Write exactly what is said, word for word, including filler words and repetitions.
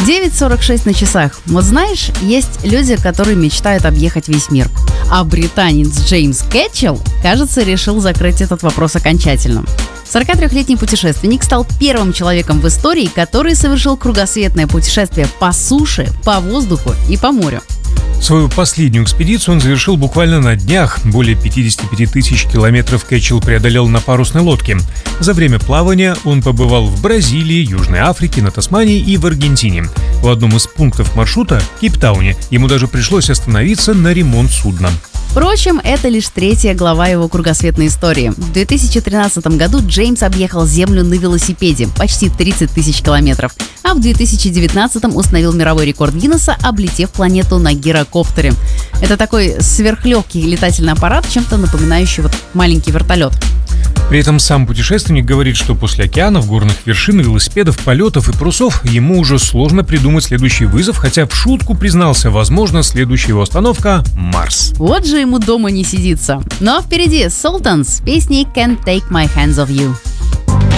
девять сорок шесть на часах. Вот знаешь, есть люди, которые мечтают объехать весь мир. А британец Джеймс Кэтчелл, кажется, решил закрыть этот вопрос окончательно. сорокатрёхлетний путешественник стал первым человеком в истории, который совершил кругосветное путешествие по суше, по воздуху и по морю. Свою последнюю экспедицию он завершил буквально на днях. Более пятьдесят пять тысяч километров Кэтчелл преодолел на парусной лодке. За время плавания он побывал в Бразилии, Южной Африке, на Тасмании и в Аргентине. В одном из пунктов маршрута, Кейптауне, ему даже пришлось остановиться на ремонт судна. Впрочем, это лишь третья глава его кругосветной истории. В две тысячи тринадцатом году Джеймс объехал Землю на велосипеде почти тридцать тысяч километров, а в две тысячи девятнадцатом установил мировой рекорд Гиннесса, облетев планету на гирокоптере. Это такой сверхлегкий летательный аппарат, чем-то напоминающий вот маленький вертолет. При этом сам путешественник говорит, что после океанов, горных вершин, велосипедов, полетов и парусов ему уже сложно придумать следующий вызов, хотя в шутку признался, возможно, следующая его остановка – Марс. Вот же ему дома не сидится. Но впереди Sultans с песней «Can't Take My Hands Off You».